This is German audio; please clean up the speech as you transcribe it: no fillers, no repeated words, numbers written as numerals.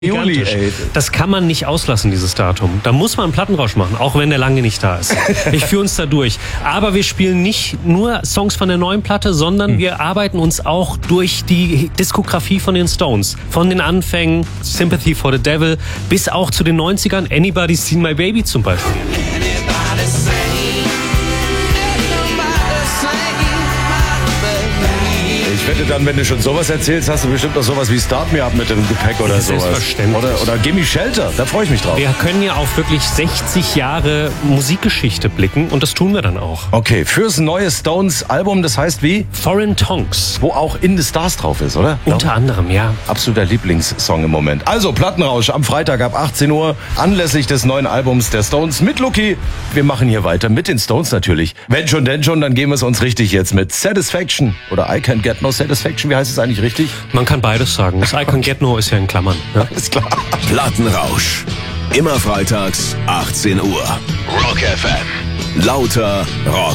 Juli, ey. Das kann man nicht auslassen, dieses Datum. Da muss man einen Plattenrausch machen, auch wenn der lange nicht da ist. Ich führe uns da durch. Aber wir spielen nicht nur Songs von der neuen Platte, sondern wir arbeiten uns auch durch die Diskografie von den Stones. Von den Anfängen, Sympathy for the Devil, bis auch zu den 90ern, Anybody's Seen My Baby zum Beispiel. Ich wette dann, wenn du schon sowas erzählst, hast du bestimmt noch sowas wie Start Me Up mit dem Gepäck oder sowas. Selbstverständlich. Oder Gimme Shelter, da freue ich mich drauf. Wir können ja auf wirklich 60 Jahre Musikgeschichte blicken und das tun wir dann auch. Okay, fürs neue Stones-Album, das heißt wie? Foreign Tongues. Wo auch In the Stars drauf ist, oder? Unter anderem, ja. Absoluter Lieblingssong im Moment. Also, Plattenrausch am Freitag ab 18 Uhr, anlässlich des neuen Albums der Stones mit Lucky. Wir machen hier weiter mit den Stones natürlich. Wenn schon, denn schon, dann geben wir es uns richtig jetzt mit Satisfaction oder I Can't Get No Satisfaction. Wie heißt es eigentlich richtig? Man kann beides sagen. Das I Can't Get No ist ja in Klammern. Ja? Ist klar. Plattenrausch. Immer freitags, 18 Uhr. Rock FM. Lauter Rock.